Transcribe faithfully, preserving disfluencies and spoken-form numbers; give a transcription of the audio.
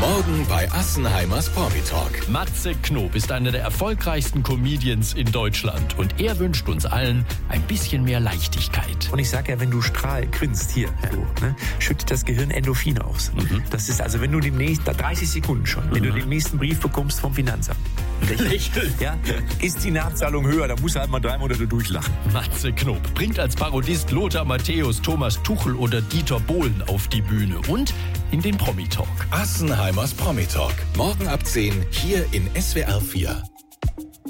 Morgen bei Assenheimers Promi-Talk. Matze Knob ist einer der erfolgreichsten Comedians in Deutschland und er wünscht uns allen ein bisschen mehr Leichtigkeit. Und ich sage ja, wenn du strahl grinst hier, ja. so, ne, schüttet das Gehirn Endorphine aus. Mhm. Das ist also, wenn du demnächst, dreißig Sekunden schon, mhm. wenn du den nächsten Brief bekommst vom Finanzamt, lächeln, ja, ist die Nachzahlung höher, da musst du halt mal drei Monate durchlachen. Matze Knob bringt als Parodist Lothar Matthäus, Thomas Tuchel oder Dieter Bohlen auf die Bühne und in den Promi-Talk. Assenheimers Promi-Talk. Morgen ab zehn hier in S W R vier.